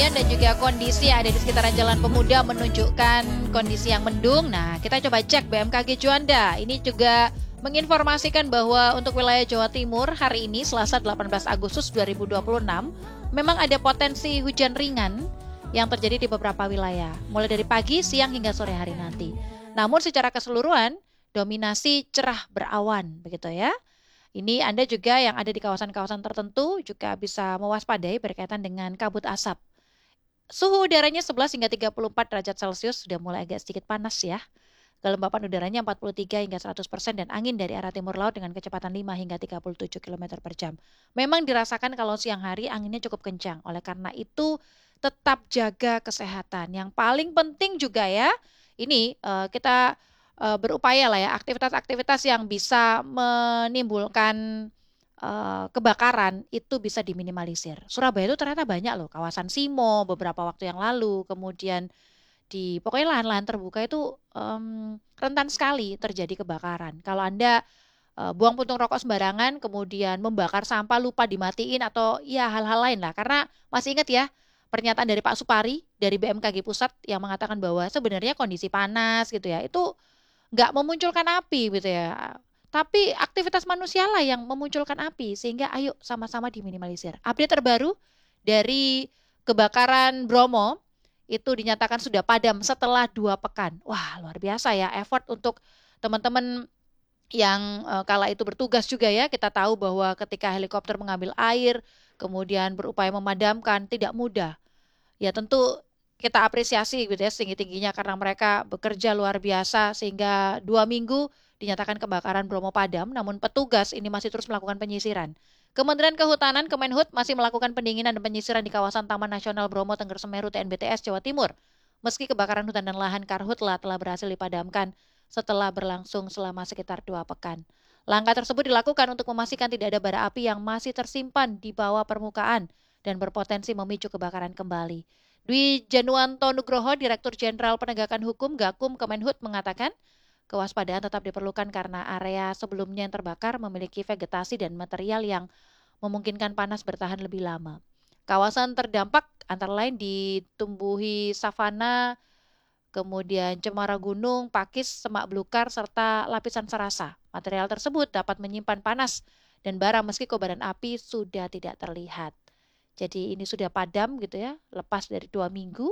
ketinggian dan juga kondisi yang ada di sekitaran Jalan Pemuda menunjukkan kondisi yang mendung. Nah, kita coba cek BMKG Juanda. Ini juga menginformasikan bahwa untuk wilayah Jawa Timur hari ini Selasa 18 Agustus 2026 memang ada potensi hujan ringan yang terjadi di beberapa wilayah, mulai dari pagi, siang hingga sore hari nanti. Namun secara keseluruhan dominasi cerah berawan, begitu ya. Ini Anda juga yang ada di kawasan-kawasan tertentu juga bisa mewaspadai berkaitan dengan kabut asap. Suhu udaranya 11 hingga 34 derajat Celcius, sudah mulai agak sedikit panas ya. Kelembapan udaranya 43 hingga 100% dan angin dari arah timur laut dengan kecepatan 5 hingga 37 km per jam. Memang dirasakan kalau siang hari anginnya cukup kencang. Oleh karena itu tetap jaga kesehatan. Yang paling penting juga ya, ini kita berupaya lah ya, aktivitas-aktivitas yang bisa menimbulkan kebakaran itu bisa diminimalisir. Surabaya itu ternyata banyak loh, kawasan Simo beberapa waktu yang lalu, kemudian di pokoknya lahan-lahan terbuka itu rentan sekali terjadi kebakaran. Kalau Anda buang puntung rokok sembarangan, kemudian membakar sampah lupa dimatiin atau ya hal-hal lain lah. Karena masih ingat ya pernyataan dari Pak Supari dari BMKG Pusat yang mengatakan bahwa sebenarnya kondisi panas gitu ya, itu nggak memunculkan api gitu ya. Tapi aktivitas manusia lah yang memunculkan api, sehingga ayo sama-sama diminimalisir. Update terbaru dari kebakaran Bromo itu dinyatakan sudah padam setelah 2 pekan. Wah, luar biasa ya effort untuk teman-teman yang kala itu bertugas juga ya. Kita tahu bahwa ketika helikopter mengambil air, kemudian berupaya memadamkan, tidak mudah. Ya tentu kita apresiasi gitu ya setinggi-tingginya karena mereka bekerja luar biasa sehingga 2 minggu dinyatakan kebakaran Bromo padam, namun petugas ini masih terus melakukan penyisiran. Kementerian Kehutanan Kemenhut masih melakukan pendinginan dan penyisiran di kawasan Taman Nasional Bromo Tengger Semeru TNBTS Jawa Timur. Meski kebakaran hutan dan lahan Karhutla telah berhasil dipadamkan setelah berlangsung selama sekitar 2 pekan. Langkah tersebut dilakukan untuk memastikan tidak ada bara api yang masih tersimpan di bawah permukaan dan berpotensi memicu kebakaran kembali. Dwi Januanto Nugroho, Direktur Jenderal Penegakan Hukum Gakum Kemenhut mengatakan, kewaspadaan tetap diperlukan karena area sebelumnya yang terbakar memiliki vegetasi dan material yang memungkinkan panas bertahan lebih lama. Kawasan terdampak antara lain ditumbuhi savana, kemudian cemara gunung, pakis, semak belukar, serta lapisan serasa. Material tersebut dapat menyimpan panas dan bara meski kobaran api sudah tidak terlihat. Jadi ini sudah padam gitu ya, lepas dari 2 minggu.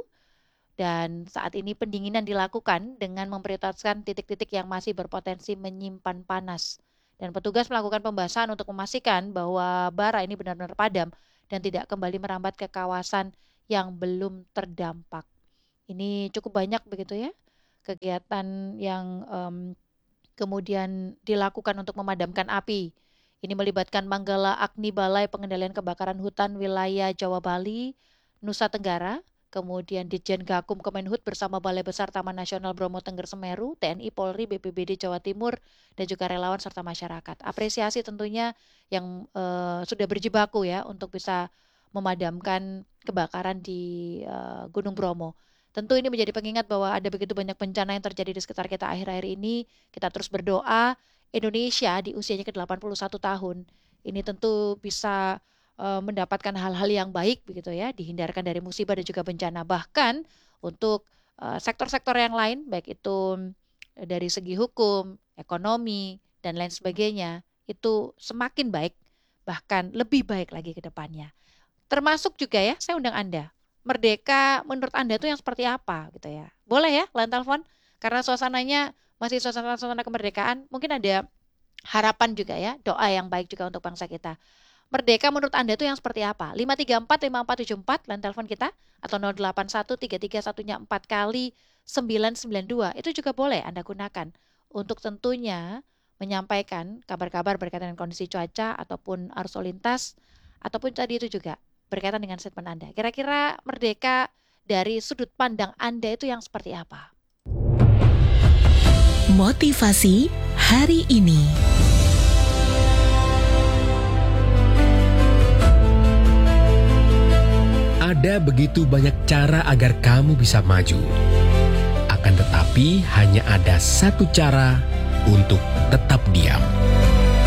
Dan saat ini pendinginan dilakukan dengan memprioritaskan titik-titik yang masih berpotensi menyimpan panas. Dan petugas melakukan pembasahan untuk memastikan bahwa bara ini benar-benar padam dan tidak kembali merambat ke kawasan yang belum terdampak. Ini cukup banyak begitu ya, kegiatan yang kemudian dilakukan untuk memadamkan api. Ini melibatkan Manggala Agni Balai Pengendalian Kebakaran Hutan Wilayah Jawa Bali, Nusa Tenggara, kemudian Ditjen Gakum Kemenhut bersama Balai Besar Taman Nasional Bromo Tengger Semeru, TNI, Polri, BPBD Jawa Timur, dan juga relawan serta masyarakat. Apresiasi tentunya yang sudah berjibaku ya untuk bisa memadamkan kebakaran di Gunung Bromo. Tentu ini menjadi pengingat bahwa ada begitu banyak bencana yang terjadi di sekitar kita akhir-akhir ini. Kita terus berdoa Indonesia di usianya ke-81 tahun ini tentu bisa mendapatkan hal-hal yang baik begitu ya, dihindarkan dari musibah dan juga bencana. Bahkan untuk sektor-sektor yang lain, baik itu dari segi hukum, ekonomi, dan lain sebagainya, itu semakin baik, bahkan lebih baik lagi ke depannya. Termasuk juga ya, saya undang Anda, Merdeka menurut Anda itu yang seperti apa gitu ya. Boleh ya, line telepon, karena suasananya masih suasana kemerdekaan, mungkin ada harapan juga ya, doa yang baik juga untuk bangsa kita. Merdeka menurut Anda itu yang seperti apa? 5345474 line telepon kita atau 081331-nya 4 kali 992 itu juga boleh Anda gunakan untuk tentunya menyampaikan kabar-kabar berkaitan dengan kondisi cuaca ataupun arus lalu lintas ataupun tadi itu juga berkaitan dengan statement Anda. Kira-kira merdeka dari sudut pandang Anda itu yang seperti apa? Motivasi hari ini. Ada begitu banyak cara agar kamu bisa maju. Akan tetapi hanya ada satu cara untuk tetap diam.